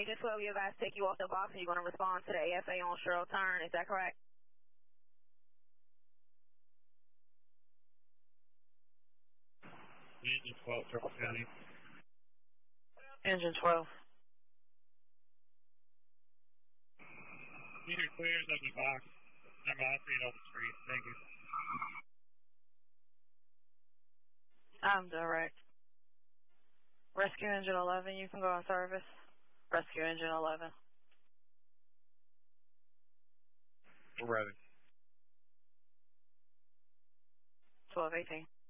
Agent 12, you guys take you off the box and you're going to respond to the AFA on Cheryl Turn. Is that correct? Engine 12, Turtle County. Engine 12. Meter clears of the box. Number 3 off the street. Thank you. I'm direct. Rescue Engine 11, you can go on service. Rescue Engine 11. We're ready. 1218.